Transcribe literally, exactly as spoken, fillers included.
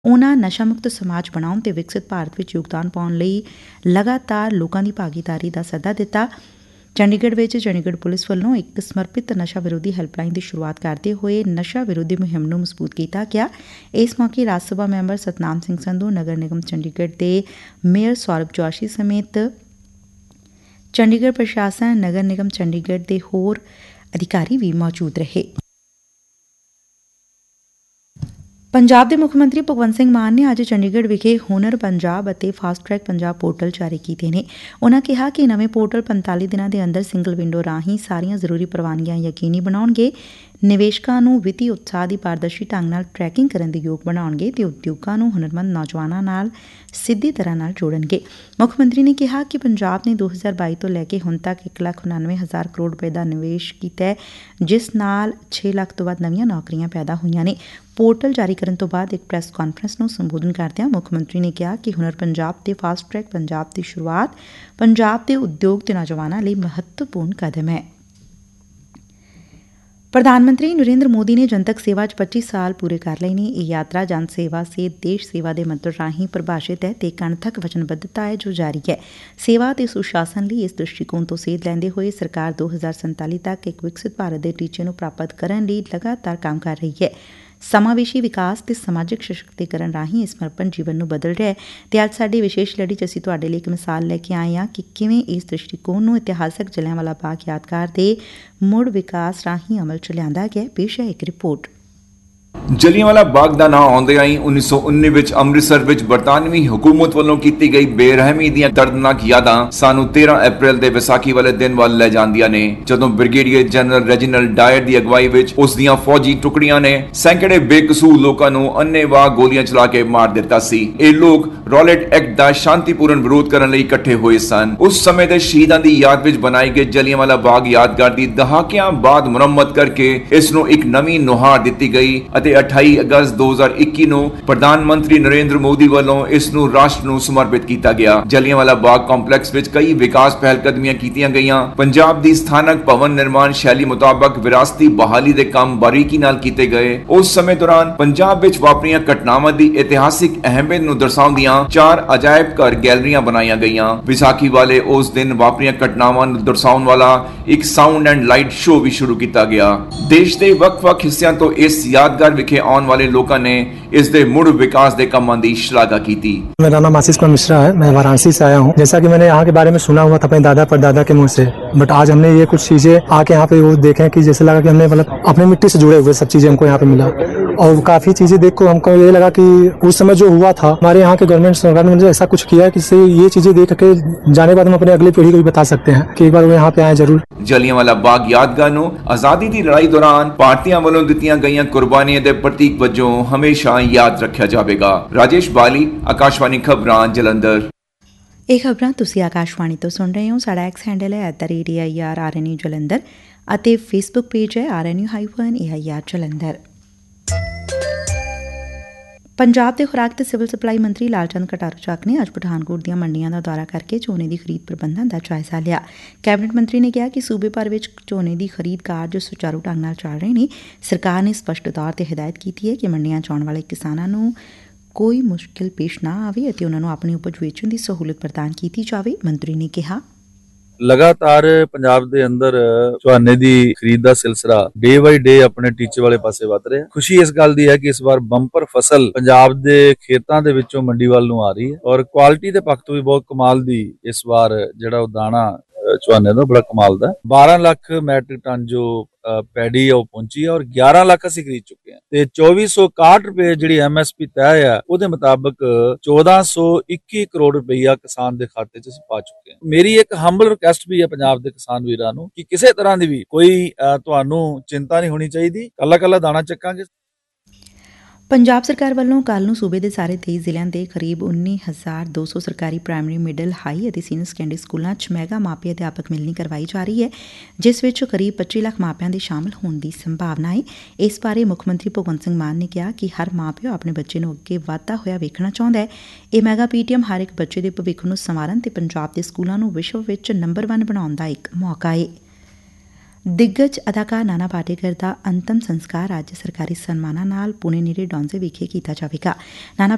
ਉਨ੍ਹਾਂ ਨਸ਼ਾ ਮੁਕਤ ਸਮਾਜ ਬਣਾਉਣ ਤੇ ਵਿਕਸਿਤ ਭਾਰਤ ਵਿੱਚ ਯੋਗਦਾਨ ਪਾਉਣ ਲਈ ਲਗਾਤਾਰ ਲੋਕਾਂ ਦੀ ਭਾਗੀਦਾਰੀ ਦਾ ਸੱਦਾ ਦਿੱਤਾ। ਚੰਡੀਗੜ੍ਹ ਵਿੱਚ ਚੰਡੀਗੜ੍ਹ ਪੁਲਿਸ ਵੱਲੋਂ ਇੱਕ ਸਮਰਪਿਤ ਨਸ਼ਾ ਵਿਰੋਧੀ ਹੈਲਪਲਾਈਨ ਦੀ ਸ਼ੁਰੂਆਤ ਕਰਦੇ ਹੋਏ ਨਸ਼ਾ ਵਿਰੋਧੀ ਮੁਹਿੰਮ ਨੂੰ ਮਜ਼ਬੂਤ ਕੀਤਾ ਗਿਆ। ਇਸ ਮੌਕੇ ਰਾਜ ਸਭਾ ਮੈਂਬਰ ਸਤਨਾਮ ਸਿੰਘ ਸੰਧੂ, ਨਗਰ ਨਿਗਮ ਚੰਡੀਗੜ੍ਹ ਦੇ ਮੇਅਰ ਸੌਰਭ ਜੋਸ਼ੀ ਸਮੇਤ ਚੰਡੀਗੜ੍ਹ ਪ੍ਰਸ਼ਾਸਨ, ਨਗਰ ਨਿਗਮ ਚੰਡੀਗੜ੍ਹ ਦੇ ਹੋਰ ਅਧਿਕਾਰੀ ਵੀ ਮੌਜੂਦ ਰਹੇ। ਪੰਜਾਬ ਦੇ ਮੁੱਖ ਮੰਤਰੀ ਭਗਵੰਤ ਸਿੰਘ ਮਾਨ ਨੇ ਅੱਜ ਚੰਡੀਗੜ੍ਹ ਵਿਖੇ ਹੁਨਰ ਪੰਜਾਬ ਅਤੇ ਫਾਸਟ ਟਰੈਕ ਪੰਜਾਬ ਪੋਰਟਲ ਜਾਰੀ ਕੀਤੇ ਨੇ। ਉਨ੍ਹਾਂ ਕਿਹਾ ਕਿ ਨਵੇਂ ਪੋਰਟਲ ਪੰਤਾਲੀ ਦਿਨਾਂ ਦੇ ਅੰਦਰ ਸਿੰਗਲ ਵਿੰਡੋ ਰਾਹੀਂ ਸਾਰੀਆਂ ਜ਼ਰੂਰੀ ਪ੍ਰਵਾਨਗੀਆਂ ਯਕੀਨੀ ਬਣਾਉਣਗੇ, ਨਿਵੇਸ਼ਕਾਂ ਨੂੰ ਵਿੱਤੀ ਉਤਸ਼ਾਹ ਦੀ ਪਾਰਦਰਸ਼ੀ ਢੰਗ ਨਾਲ ਟਰੈਕਿੰਗ ਕਰਨ ਦੇ ਯੋਗ ਬਣਾਉਣਗੇ ਤੇ ਉਦਯੋਗਾਂ ਨੂੰ ਹੁਨਰਮੰਦ ਨੌਜਵਾਨਾਂ ਨਾਲ ਸਿੱਧੀ ਤਰ੍ਹਾਂ ਨਾਲ ਜੋੜਨਗੇ। ਮੁੱਖ ਮੰਤਰੀ ਨੇ ਕਿਹਾ ਕਿ ਪੰਜਾਬ ਨੇ ਦੋ ਹਜ਼ਾਰ ਬਾਈ ਤੋਂ ਲੈ ਕੇ ਹੁਣ ਤੱਕ ਇੱਕ ਲੱਖ ਉਨਾਨਵੇਂ ਹਜ਼ਾਰ ਕਰੋੜ ਰੁਪਏ ਦਾ ਨਿਵੇਸ਼ ਕੀਤਾ ਹੈ, ਜਿਸ ਨਾਲ ਛੇ ਲੱਖ ਤੋਂ ਵੱਧ ਨਵੀਆਂ ਨੌਕਰੀਆਂ ਪੈਦਾ ਹੋਈਆਂ ਨੇ। ਪੋਰਟਲ ਜਾਰੀ ਕਰਨ ਤੋਂ ਬਾਅਦ ਇੱਕ ਪ੍ਰੈਸ ਕਾਨਫਰੰਸ ਨੂੰ ਸੰਬੋਧਨ ਕਰਦਿਆਂ ਮੁੱਖ ਮੰਤਰੀ ਨੇ ਕਿਹਾ ਕਿ ਹੁਨਰ ਪੰਜਾਬ ਤੇ ਫਾਸਟ ਟਰੈਕ ਪੰਜਾਬ ਦੀ ਸ਼ੁਰੂਆਤ ਪੰਜਾਬ ਦੇ ਉਦਯੋਗ ਤੇ ਨੌਜਵਾਨਾਂ ਲਈ ਮਹੱਤਵਪੂਰਨ ਕਦਮ ਹੈ। ਪ੍ਰਧਾਨ ਮੰਤਰੀ ਨਰਿੰਦਰ ਮੋਦੀ ਨੇ ਜਨਤਕ ਸੇਵਾ ਚ ਪੱਚੀ ਸਾਲ ਪੂਰੇ ਕਰ ਲਏ ਨੇ। ਇਹ ਯਾਤਰਾ ਜਨ ਸੇਵਾ ਸੇ ਦੇਸ਼ ਸੇਵਾ ਦੇ ਮੰਤਰ ਰਾਹੀਂ ਪ੍ਰਭਾਸ਼ਿਤ ਹੈ ਤੇ ਇੱਕ ਅਣਥੱਕ ਵਚਨਬੱਧਤਾ ਹੈ ਜੋ ਜਾਰੀ ਹੈ। ਸੇਵਾ ਤੇ ਸੁਸ਼ਾਸਨ ਲਈ ਇਸ ਦ੍ਰਿਸ਼ਟੀਕੋਣ ਤੋਂ ਸੇਧ ਲੈਂਦੇ ਹੋਏ ਸਰਕਾਰ ਦੋ ਹਜ਼ਾਰ ਸੰਤਾਲੀ ਤੱਕ ਇੱਕ ਵਿਕਸਿਤ ਭਾਰਤ ਦੇ ਟੀਚੇ ਨੂੰ ਪ੍ਰਾਪਤ ਕਰਨ ਲਈ ਲਗਾਤਾਰ ਕੰਮ ਕਰ ਰਹੀ ਹੈ। ਸਮਾਵੇਸ਼ੀ ਵਿਕਾਸ ਤੇ ਸਮਾਜਿਕ ਸਸ਼ਕਤੀਕਰਨ ਰਾਹੀਂ ਇਹ ਸਮਰਪਣ ਜੀਵਨ ਨੂੰ ਬਦਲ ਰਿਹਾ ਹੈ ਤੇ ਅੱਜ ਸਾਡੀ ਵਿਸ਼ੇਸ਼ ਲੜੀ ਚ ਅਸੀਂ ਤੁਹਾਡੇ ਲਈ ਇੱਕ ਮਿਸਾਲ ਲੈ ਕੇ ਆਏ ਹਾਂ ਕਿ ਕਿਵੇਂ ਇਸ ਦ੍ਰਿਸ਼ਟੀਕੋਣ ਨੂੰ ਇਤਿਹਾਸਕ ਜਲਿਆਂਵਾਲਾ ਬਾਗ ਯਾਦਗਾਰ ਦੇ ਮੁੜ ਵਿਕਾਸ ਰਾਹੀਂ ਅਮਲ ਚ ਲਿਆਂਦਾ ਗਿਆ। ਪੇਸ਼ ਹੈ ਇੱਕ ਰਿਪੋਰਟ। ਜਲਿਆਂਵਾਲਾ ਬਾਗ ਦਾ ਨਾਂ ਆਉਂਦਿਆਂ ਹੀ ਉੱਨੀ ਸੌ ਉੱਨੀ ਵਿੱਚ ਅੰਮ੍ਰਿਤਸਰ ਵਿੱਚ ਬਰਤਾਨਵੀ ਹਕੂਮਤ ਵੱਲੋਂ ਕੀਤੀ ਗਈ ਬੇਰਹਿਮੀ ਦੀਆਂ ਦਰਦਨਾਕ ਯਾਦਾਂ ਸਾਨੂੰ ਤੇਰਾਂ ਅਪ੍ਰੈਲ ਦੇ ਵਿਸਾਖੀ ਵਾਲੇ ਦਿਨ ਵੱਲ ਲੈ ਜਾਂਦੀਆਂ ਨੇ, ਜਦੋਂ ਬ੍ਰਿਗੇਡੀਅਰ ਜਨਰਲ ਰੈਜੀਨਲਡ ਡਾਇਰ ਦੀ ਅਗਵਾਈ ਵਿੱਚ ਉਸ ਦੀਆਂ ਫੌਜੀ ਟੁਕੜੀਆਂ ਨੇ ਸੈਂਕੜੇ ਬੇਕਸੂਰ ਲੋਕਾਂ ਨੂੰ ਅੰਨ੍ਹੇਵਾਹ ਗੋਲੀਆਂ ਚਲਾ ਕੇ ਮਾਰ ਦਿੱਤਾ ਸੀ। ਇਹ ਲੋਕ ਰੌਲਟ ਐਕਟ ਦਾ ਸ਼ਾਂਤੀਪੂਰਨ ਵਿਰੋਧ ਕਰਨ ਲਈ ਇਕੱਠੇ ਹੋਏ ਸਨ। ਉਸ ਸਮੇਂ ਦੇ ਸ਼ਹੀਦਾਂ ਦੀ ਯਾਦ ਵਿੱਚ ਬਣਾਈ ਗਈ ਜਲਿਆਂਵਾਲਾ ਬਾਗ ਯਾਦਗਾਰ ਦੀ ਦਹਾਕਿਆਂ ਬਾਅਦ ਮੁਰੰਮਤ ਕਰਕੇ ਇਸ ਨੂੰ ਇੱਕ ਨਵੀਂ ਨੁਹਾਰ ਦਿੱਤੀ ਗਈ ਅਤੇ ਅਠਾਈ ਅਗਸਤ ਦੋ ਹਜ਼ਾਰ ਇੱਕੀ ਨੂੰ ਪ੍ਰਧਾਨ ਮੰਤਰੀ ਨਰਿੰਦਰ ਮੋਦੀ ਵੱਲੋਂ ਇਸ ਨੂੰ ਰਾਸ਼ਟਰ ਨੂੰ ਸਮਰਪਿਤ ਕੀਤਾ ਗਿਆ। ਜਲਿਆਂਵਾਲਾ ਬਾਗ ਕੰਪਲੈਕਸ ਵਿੱਚ ਕਈ ਵਿਕਾਸ ਪਹਿਲਕਦਮੀਆਂ ਕੀਤੀਆਂ ਗਈਆਂ। ਪੰਜਾਬ ਦੀ ਸਥਾਨਕ ਭਵਨ ਨਿਰਮਾਣ ਸ਼ੈਲੀ ਮੁਤਾਬਕ ਵਿਰਾਸਤੀ ਬਹਾਲੀ ਦੇ ਕੰਮ ਬਾਰੀਕੀ ਨਾਲ ਕੀਤੇ ਗਏ। ਉਸ ਸਮੇਂ ਦੌਰਾਨ ਪੰਜਾਬ ਵਿੱਚ ਵਾਪਰੀਆਂ ਘਟਨਾਵਾਂ ਦੀ ਇਤਿਹਾਸਿਕ ਅਹਿਮੀਅਤ ਨੂੰ ਦਰਸਾਉਂਦੀਆਂ ਚਾਰ ਅਜਾਇਬ ਘਰ ਗੈਲਰੀਆਂ ਬਣਾਈਆਂ ਗਈਆਂ। ਵਿਸਾਖੀ ਵਾਲੇ ਉਸ ਦਿਨ ਵਾਪਰੀਆਂ ਘਟਨਾਵਾਂ ਨੂੰ ਦਰਸਾਉਣ ਵਾਲਾ ਇੱਕ ਸਾਊਂਡ ਐਂਡ ਲਾਈਟ ਸ਼ੋਅ ਵੀ ਸ਼ੁਰੂ ਕੀਤਾ ਗਿਆ। ਦੇਸ਼ ਦੇ ਵੱਖ-ਵੱਖ ਹਿੱਸਿਆਂ ਤੋਂ ਇਸ ਯਾਦਗਾਰ ਵਿਖੇ आने वाले लोगों ने इस दे मुड़ विकास दे कामां दी श्लाघा की थी। मेरा नाम आशीष कुमार मिश्रा है, मैं वाराणसी से आया हूँ। जैसा कि मैंने यहाँ के बारे में सुना हुआ था अपने दादा परदादा के मुंह से, बट आज हमने ये कुछ चीजें आके यहाँ पे वो देखे कि जैसे लगा कि हमने मतलब अपनी मिट्टी से जुड़े हुए सब चीजें हमको यहाँ पे मिला और काफी चीजें देख को हमको ये लगा कि उस समय जो हुआ था हमारे यहाँ के गवर्नमेंट सरकार ने ऐसा कुछ किया है कि ये चीजें देख के जाने बाद हम अपने अगली पीढ़ी को भी बता सकते हैं कि एक बार वो यहाँ पे आए जरूर। जलियांवाला बाग यादगार ਨੂੰ ਆਜ਼ਾਦੀ ਦੀ ਲੜਾਈ ਦੌਰਾਨ ਭਾਰਤੀਆਂ ਵੱਲੋਂ ਦਿੱਤੀਆਂ ਗਈਆਂ ਕੁਰਬਾਨੀਆਂ ਦੇ ਪ੍ਰਤੀਕ ਵਜੋਂ ਹਮੇਸ਼ਾ ਯਾਦ ਰੱਖਿਆ ਜਾਵੇਗਾ। ਰਾਜੇਸ਼ ਬਾਲੀ, ਆਕਾਸ਼ਵਾਣੀ ਖਬਰਾਂ, ਜਲੰਧਰ। ਇਹ ਖਬਰਾਂ ਤੁਸੀਂ ਆਕਾਸ਼ਵਾਣੀ ਤੋਂ ਸੁਣ ਰਹੇ ਹੋ। ਸਾਡਾ ਐਕਸ ਹੈਂਡਲ ਹੈ at the rate A I R R N U Jalandhar ਅਤੇ ਫੇਸਬੁੱਕ ਪੇਜ ਹੈ R N U hyphen A I R Jalandhar. Punjab ਦੇ ਖੁਰਾਕ ਤੇ ਸਿਵਲ ਸਪਲਾਈ ਮੰਤਰੀ ਲਾਲਚੰਦ ਕਟਾਰੂ ਚੱਕ ਨੇ ਅੱਜ ਪਠਾਨਕੋਟ ਦੀਆਂ ਮੰਡੀਆਂ ਦਾ ਦੌਰਾ ਕਰਕੇ ਝੋਨੇ ਦੀ ਖਰੀਦ ਪ੍ਰਬੰਧਾਂ ਦਾ ਜਾਇਜ਼ਾ ਲਿਆ। ਕੈਬਨਿਟ ਮੰਤਰੀ ਨੇ ਕਿਹਾ ਕਿ ਸੂਬੇ ਭਰ ਵਿੱਚ ਝੋਨੇ ਦੀ ਖਰੀਦ ਕਾਰਜ ਸੁਚਾਰੂ ਢੰਗ ਨਾਲ ਚੱਲ ਰਹੇ ਨੇ। ਸਰਕਾਰ ਨੇ ਸਪਸ਼ਟ ਤੌਰ ਤੇ ਹਦਾਇਤ ਕੀਤੀ ਹੈ ਕਿ ਮੰਡੀਆਂ 'ਚ ਆਉਣ ਵਾਲੇ ਕਿਸਾਨਾਂ ਨੂੰ ਕੋਈ ਮੁਸ਼ਕਿਲ ਪੇਸ਼ ਨਾ ਆਵੇ ਅਤੇ ਉਹਨਾਂ ਨੂੰ ਆਪਣੀ ਉਪਜ ਵੇਚਣ ਦੀ ਸਹੂਲਤ ਪ੍ਰਦਾਨ ਕੀਤੀ ਜਾਵੇ। ਮੰਤਰੀ ਨੇ ਕਿਹਾ, ਲਗਾਤਾਰ ਪੰਜਾਬ ਦੇ ਅੰਦਰ ਝੋਨੇ ਦੀ ਖਰੀਦ ਦਾ ਸਿਲਸਿਲਾ ਡੇ ਬਾਈ ਡੇ ਆਪਣੇ ਟੀਚੇ ਵਾਲੇ ਪਾਸੇ ਵੱਧ ਰਿਹਾ। ਖੁਸ਼ੀ ਇਸ ਗੱਲ ਦੀ ਹੈ ਕਿ ਇਸ ਵਾਰ ਬੰਪਰ ਫਸਲ ਪੰਜਾਬ ਦੇ ਖੇਤਾਂ ਦੇ ਵਿੱਚੋਂ ਮੰਡੀ ਵੱਲ ਨੂੰ ਆ ਰਹੀ ਹੈ ਔਰ ਕੁਆਲਿਟੀ ਦੇ ਪੱਖ ਤੋਂ ਵੀ ਬਹੁਤ ਕਮਾਲ ਦੀ ਇਸ ਵਾਰ ਜਿਹੜਾ ਉਹ ਦਾਣਾ ਝੋਨੇ ਦਾ ਬੜਾ ਕਮਾਲ ਦਾ ਬਾਰਾਂ ਲੱਖ ਮੈਟ੍ਰਿਕ ਟਨ ਜੋ ਪੈਡੀ ਆ ਉਹ ਪਹੁੰਚੀ ਹੈ ਔਰ ਗਿਆਰਾਂ ਲੱਖ ਅਸੀਂ ਖਰੀਦ ਚੁੱਕੇ ਹਾਂ ਤੇ ਚੌਵੀ ਸੌ ਇਕਾਹਠ ਰੁਪਏ ਜਿਹੜੀ ਐਮ ਐਸ ਪੀ ਤੈਅ ਆ ਉਹਦੇ ਮੁਤਾਬਕ ਚੌਦਾਂ ਸੌ ਇੱਕੀ ਕਰੋੜ ਰੁਪਈਆ ਕਿਸਾਨ ਦੇ ਖਾਤੇ 'ਚ ਅਸੀਂ ਪਾ ਚੁੱਕੇ ਹਾਂ। ਮੇਰੀ ਇੱਕ ਹੰਬਲ ਰਿਕੁਐਸਟ ਵੀ ਹੈ ਪੰਜਾਬ ਦੇ ਕਿਸਾਨ ਵੀਰਾਂ ਨੂੰ ਕਿ ਕਿਸੇ ਤਰ੍ਹਾਂ ਦੀ ਵੀ ਕੋਈ ਤੁਹਾਨੂੰ ਚਿੰਤਾ ਨਹੀਂ ਹੋਣੀ ਚਾਹੀਦੀ, ਕੱਲਾ ਕੱਲਾ ਦਾਣਾ ਚੱਕਾਂਗੇ। ਪੰਜਾਬ ਸਰਕਾਰ ਵੱਲੋਂ ਕੱਲ੍ਹ ਨੂੰ ਸੂਬੇ ਦੇ ਸਾਰੇ ਤੇਈ ਜ਼ਿਲ੍ਹਿਆਂ ਦੇ ਕਰੀਬ ਉੱਨੀ ਹਜ਼ਾਰ ਦੋ ਸੌ ਸਰਕਾਰੀ ਪ੍ਰਾਇਮਰੀ, ਮਿਡਲ, ਹਾਈ ਅਤੇ ਸੀਨੀਅਰ ਸੈਕੰਡਰੀ ਸਕੂਲਾਂ 'ਚ ਮੈਗਾ ਮਾਪੇ ਅਧਿਆਪਕ ਮਿਲਣੀ ਕਰਵਾਈ ਜਾ ਰਹੀ ਹੈ, ਜਿਸ ਵਿੱਚ ਕਰੀਬ ਪੱਚੀ ਲੱਖ ਮਾਪਿਆਂ ਦੇ ਸ਼ਾਮਲ ਹੋਣ ਦੀ ਸੰਭਾਵਨਾ ਹੈ। ਇਸ ਬਾਰੇ ਮੁੱਖ ਮੰਤਰੀ ਭਗਵੰਤ ਸਿੰਘ ਮਾਨ ਨੇ ਕਿਹਾ ਕਿ ਹਰ ਮਾਂ ਪਿਓ ਆਪਣੇ ਬੱਚੇ ਨੂੰ ਅੱਗੇ ਵਧਦਾ ਹੋਇਆ ਵੇਖਣਾ ਚਾਹੁੰਦਾ ਹੈ। ਇਹ ਮੈਗਾ ਪੀਟੀਐਮ ਹਰ ਇੱਕ ਬੱਚੇ ਦੇ ਭਵਿੱਖ ਨੂੰ ਸੰਵਾਰਨ ਤੇ ਪੰਜਾਬ ਦੇ ਸਕੂਲਾਂ ਨੂੰ ਵਿਸ਼ਵ ਵਿੱਚ ਨੰਬਰ ਵਨ ਬਣਾਉਣ ਦਾ ਇੱਕ ਮੌਕਾ ਹੈ। ਦਿੱਗਜ ਅਦਾਕਾਰ ਨਾਨਾ ਪਾਟੇਕਰ ਦਾ ਅੰਤਮ ਸੰਸਕਾਰ ਅੱਜ ਸਰਕਾਰੀ ਸਨਮਾਨਾਂ ਨਾਲ ਪੁਣੇ ਨੇੜੇ ਡੌਂਜ਼ੇ ਵਿਖੇ ਕੀਤਾ ਜਾਵੇਗਾ। ਨਾਨਾ